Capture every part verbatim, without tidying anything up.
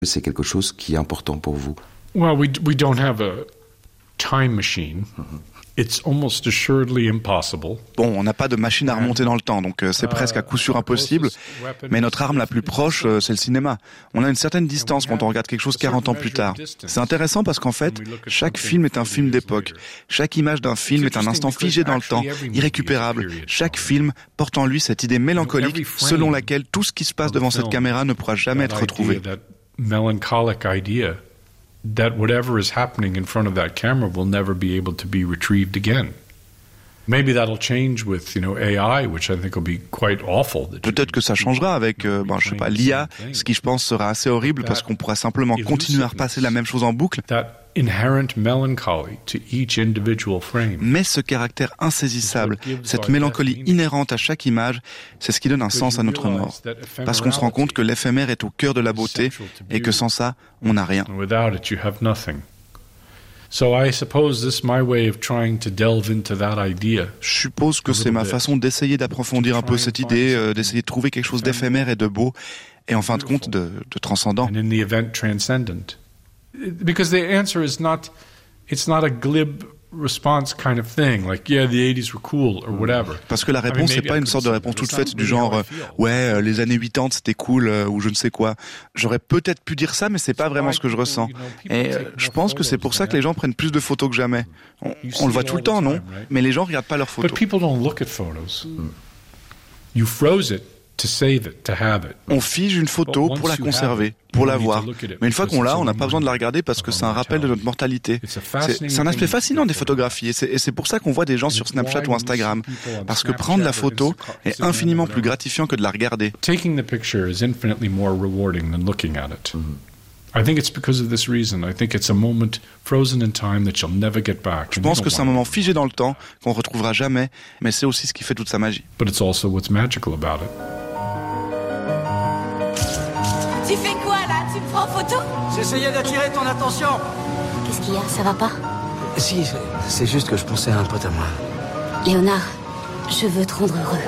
C'est quelque chose qui est important pour vous? Well, we we don't have a time machine. It's almost assuredly impossible. Bon, on n'a pas de machine à remonter dans le temps, donc euh, c'est presque à coup sûr impossible. Mais notre arme la plus proche, euh, c'est le cinéma. On a une certaine distance quand on regarde quelque chose quarante ans plus tard. C'est intéressant parce qu'en fait, chaque film est un film d'époque. Chaque image d'un film est un instant figé dans le temps, irrécupérable. Chaque film porte en lui cette idée mélancolique selon laquelle tout ce qui se passe devant cette caméra ne pourra jamais être retrouvé. Melancholic idea that whatever is happening in front of that camera will never be able to be retrieved again. Maybe that'll change with, you know, A I, which I think will be quite awful. Peut-être que ça changera avec, euh, ben, je sais pas, l'I A, ce qui je pense sera assez horrible parce qu'on pourra simplement continuer à repasser la même chose en boucle. Inherent melancholy to each individual frame. Mais ce caractère insaisissable, cette mélancolie inhérente à chaque image, c'est ce qui donne un sens à notre mort. Parce qu'on se rend compte que l'éphémère est au cœur de la beauté et que sans ça, on n'a rien. Without it, you have nothing. So I suppose this is my way of trying to delve into that idea. Je suppose que c'est ma façon d'essayer d'approfondir un peu cette idée, euh, d'essayer de trouver quelque chose d'éphémère et de beau, et en fin de compte de, de transcendant. And in the event transcendent. Because the answer is not, it's not a glib response kind of thing, like yeah, the eighties were cool or whatever. Parce que la réponse c'est pas une sorte de réponse toute faite du genre euh, ouais, euh, les années quatre-vingt-dix c'était cool euh, ou je ne sais quoi. J'aurais peut-être pu dire ça, mais c'est pas vraiment ce que je ressens. Et euh, je pense que c'est pour ça que les gens prennent plus de photos que jamais. On, on le voit tout le temps, non? Mais les gens regardent pas leurs photos. But people don't look at photos. You froze it. To save it, to have it. On fige une photo pour la conserver, pour la voir. Mais une fois qu'on l'a, on n'a pas besoin de la regarder parce que c'est un rappel de notre mortalité. C'est, c'est un aspect fascinant des photographies et c'est, et c'est pour ça qu'on voit des gens sur Snapchat ou Instagram. Parce que prendre la photo est infiniment plus gratifiant que de la regarder. Taking the picture is infinitely more rewarding than looking at it. I think it's because of this reason. I think it's a moment frozen in time that you'll never get back. Je pense que c'est un moment figé dans le temps qu'on retrouvera jamais, mais c'est aussi ce qui fait toute sa magie. But it's also what's magical about it. Tu fais quoi là? Tu me prends photo? J'essayais d'attirer ton attention. Qu'est-ce qu'il y a? Ça va pas? Si, c'est, c'est juste que je pensais à un pote à moi. Léonard, je veux te rendre heureux.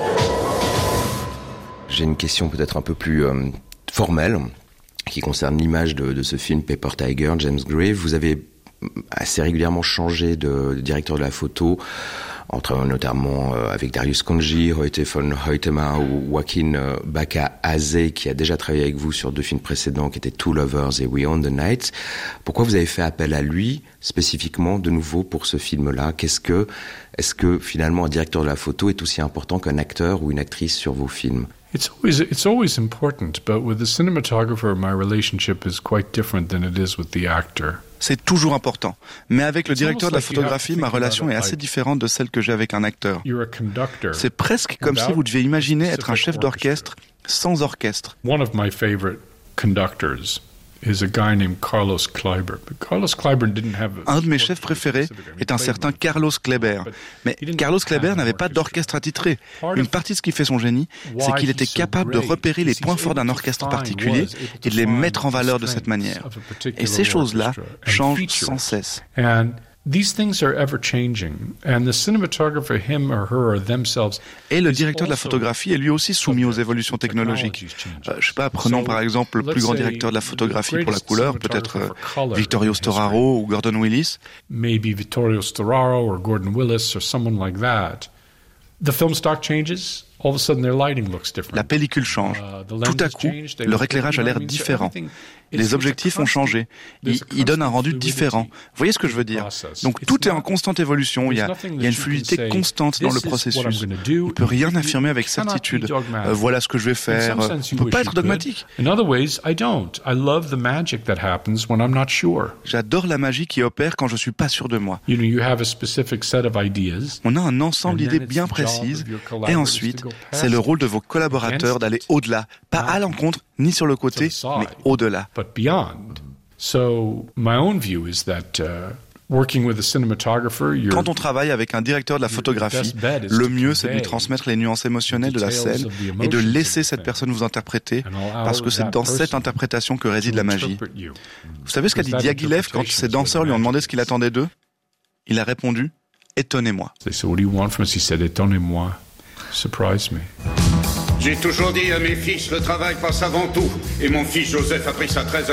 J'ai une question peut-être un peu plus euh, formelle qui concerne l'image de, de ce film Paper Tiger, James Gray. Vous avez assez régulièrement changé de, de directeur de la photo, entre notamment euh, avec Darius Khondji, Hoyte von Hoytema ou Joaquin euh, Baca-Azé, qui a déjà travaillé avec vous sur deux films précédents qui étaient Two Lovers et We Own the Night. Pourquoi vous avez fait appel à lui spécifiquement de nouveau pour ce film-là? Qu'est-ce que, est-ce que finalement un directeur de la photo est aussi important qu'un acteur ou une actrice sur vos films? It's always it's always important, but with the cinematographer, my relationship is quite different than it is with the actor. C'est toujours important. Mais avec le directeur de la photographie, ma relation est assez différente de celle que j'ai avec un acteur. C'est presque comme si vous deviez imaginer être un chef d'orchestre sans orchestre. One of my favorite conductors is a guy named Carlos Kleiber. But Carlos Kleiber didn't have un de mes chefs préférés est un certain Carlos Kleiber. Mais Carlos Kleiber n'avait pas d'orchestre attitré. Une partie de ce qui fait son génie, c'est qu'il était capable de repérer les points forts d'un orchestre particulier et de les mettre en valeur de cette manière. Et ces choses-là changent sans cesse. These things are ever changing, and the cinematographer, him or her or themselves. Et le directeur de la photographie est lui aussi soumis aux évolutions technologiques. Euh, je sais pas, prenons par exemple le plus grand directeur de la photographie pour la couleur, peut-être euh, Vittorio Storaro ou Gordon Willis. Maybe Vittorio Storaro or Gordon Willis or someone like that. The film stock changes. All of a sudden, their lighting looks different. La pellicule change. Tout à coup, leur éclairage a l'air différent. Les objectifs ont changé. Ils, ils donnent un rendu différent. Vous voyez ce que je veux dire? Donc tout est en constante évolution. Il y a, il y a une fluidité constante dans le processus. On ne peut rien affirmer avec certitude. Euh, voilà ce que je vais faire. On ne peut pas être dogmatique. J'adore la magie qui opère quand je ne suis pas sûr de moi. On a un ensemble d'idées bien précises. Et ensuite, c'est le rôle de vos collaborateurs d'aller au-delà. Pas à l'encontre, ni sur le côté, mais au-delà. But beyond. So my own view is that uh, working with a cinematographer, you're quand on travaille avec un directeur de la photographie, le mieux c'est de lui transmettre les nuances émotionnelles de la scène et de laisser cette personne vous interpréter, parce que c'est dans cette interprétation que réside la magie. Vous savez ce qu'a dit Diaghilev quand ses danseurs lui ont demandé ce qu'il attendait d'eux? Il a répondu « Étonnez-moi ». They said, "What do you want from us?" He said, "Étonnez-moi. Surprise me." J'ai toujours dit à mes fils, le travail passe avant tout. Et mon fils Joseph a pris ça très à